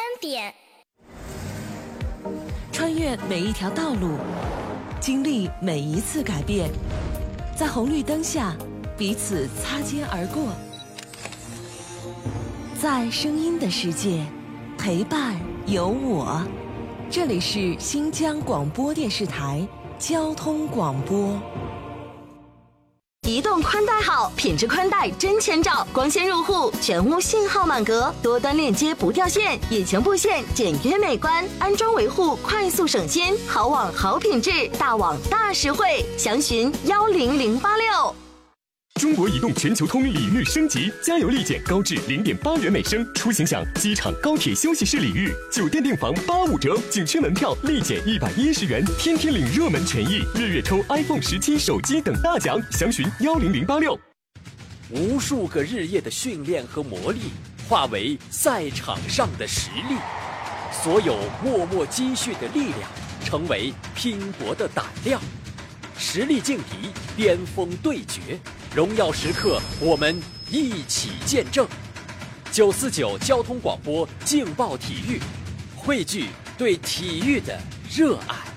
点。 穿越每一条道路，经历每一次改变，在红绿灯下彼此擦肩而过，在声音的世界陪伴有我。这里是新疆广播电视台交通广播。 移动宽带好，品质宽带真千兆，光纤入户，全屋信号满格，多端链接不掉线，隐形布线简约美观，安装维护快速省心，好网好品质，大网大实惠，详询10086。 中国移动全球通礼遇升级，加油立减高至0.8元每升，出行享机场、高铁休息室礼遇，酒店订房85折，景区门票立减110元，天天领热门权益，月月抽 iPhone 17手机等大奖，详询10086。 无数个日夜的训练和磨砺，化为赛场上的实力，所有默默积蓄的力量，成为拼搏的胆量。实力劲敌，巅峰对决，荣耀时刻，我们一起见证。949交通广播劲爆体育，汇聚对体育的热爱。